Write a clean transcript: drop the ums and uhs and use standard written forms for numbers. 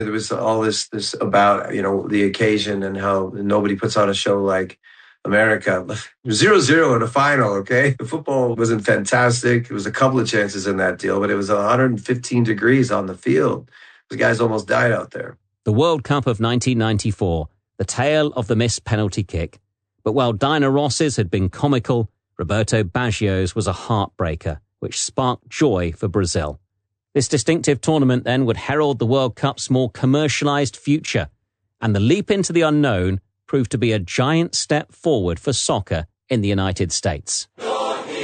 There was all this about, the occasion and how nobody puts on a show like America. 0-0 in a final, okay? The football wasn't fantastic. It was a couple of chances in that deal, but it was 115 degrees on the field. The guys almost died out there. The World Cup of 1994, the tale of the missed penalty kick. But while Diana Ross's had been comical, Roberto Baggio's was a heartbreaker, which sparked joy for Brazil. This distinctive tournament then would herald the World Cup's more commercialized future, and the leap into the unknown proved to be a giant step forward for soccer in the United States.